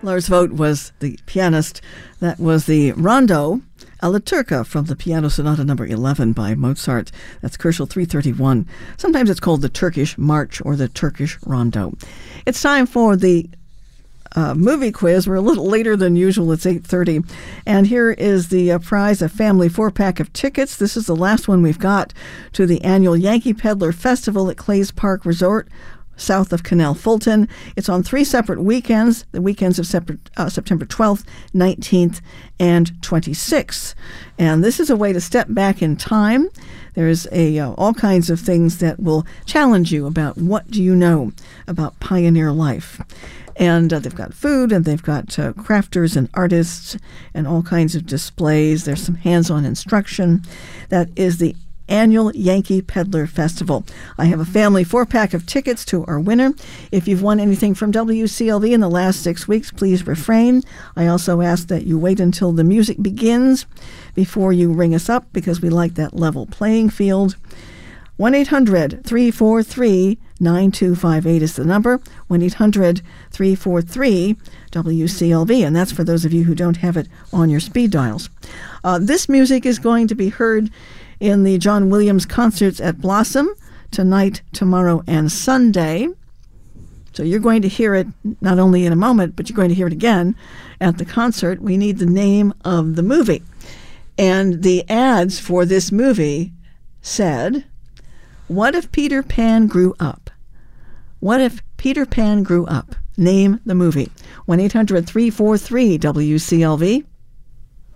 Lars Vogt was the pianist. That was the Rondo alla Turca from the Piano Sonata No. 11 by Mozart. That's Koschel 331. Sometimes it's called the Turkish March or the Turkish Rondo. It's time for the movie quiz. We're a little later than usual. It's 8:30. And here is the prize, a family 4-pack of tickets. This is the last one we've got to the annual Yankee Peddler Festival at Clays Park Resort, south of Canal Fulton. It's on 3 separate weekends, the weekends of September 12th, 19th, and 26th. And this is a way to step back in time. There's all kinds of things that will challenge you about what do you know about pioneer life. And they've got food, and they've got crafters and artists and all kinds of displays. There's some hands-on instruction. That is the annual Yankee Peddler Festival. I have a family 4-pack of tickets to our winner. If you've won anything from WCLV in the last 6 weeks, please refrain. I also ask that you wait until the music begins before you ring us up, because we like that level playing field. 1-800-343-9258 is the number. 1-800-343-WCLV. And that's for those of you who don't have it on your speed dials. This music is going to be heard in the John Williams concerts at Blossom tonight, tomorrow, and Sunday. So you're going to hear it not only in a moment, but you're going to hear it again at the concert. We need the name of the movie. And the ads for this movie said, "What if Peter Pan grew up?" What if Peter Pan grew up? Name the movie. 1-800-343-WCLV.